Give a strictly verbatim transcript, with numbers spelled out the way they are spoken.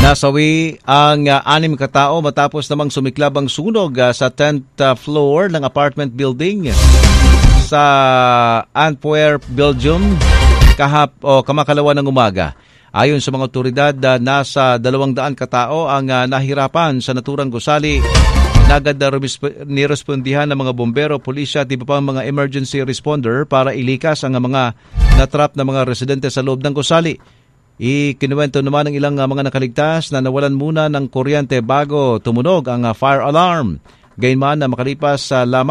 Nasawi ang uh, anim katao matapos namang sumiklab ang sunog uh, sa tenth uh, floor ng apartment building sa Antwerp, Belgium kahap o kamakalawa ng umaga. Ayon sa mga otoridad, uh, nasa dalawang daan katao ang uh, nahirapan sa naturang gusali. Nagad na nirespondihan ng mga bombero, pulisya at iba pang mga emergency responder para ilikas ang mga natrap na mga residente sa loob ng gusali. Ikinuwento naman ng ilang uh, mga nakaligtas na nawalan muna ng kuryente bago tumunog ang uh, fire alarm. Gayunman na makalipas sa uh, lamang